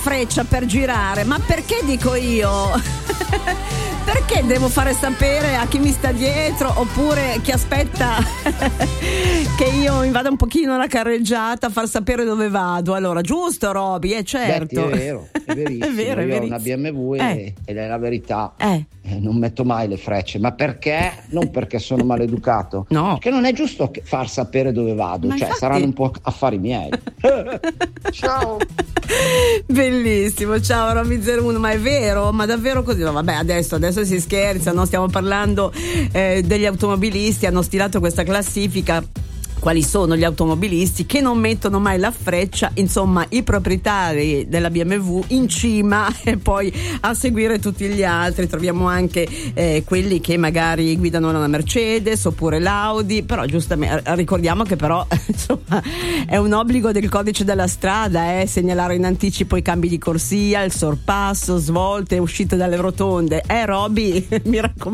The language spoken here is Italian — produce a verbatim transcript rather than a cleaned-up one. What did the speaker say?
freccia per girare, ma perché dico io? Perché devo fare sapere a chi mi sta dietro oppure chi aspetta che io mi vada un pochino alla carreggiata a far sapere dove vado? Allora, giusto Roby, è eh, certo. Berti, è vero, è verissimo. È vero, è io ho verissimo. una B M W eh. ed è la verità. Eh. Eh, non metto mai le frecce, ma perché? Non perché sono maleducato, no, perché non è giusto far sapere dove vado, ma cioè infatti... saranno un po' affari miei. Ciao. Bellissimo, ciao Roby zero uno, ma è vero? Ma davvero così? No, vabbè, adesso, adesso si scherza, no? Stiamo parlando eh, degli automobilisti, hanno stilato questa classifica. Quali sono gli automobilisti che non mettono mai la freccia, insomma i proprietari della B M W in cima e poi a seguire tutti gli altri. Troviamo anche eh, quelli che magari guidano la Mercedes oppure l'Audi, però giustamente ricordiamo che però insomma è un obbligo del codice della strada eh, segnalare in anticipo i cambi di corsia, il sorpasso, svolte, uscite dalle rotonde. Eh Roby, mi raccomando.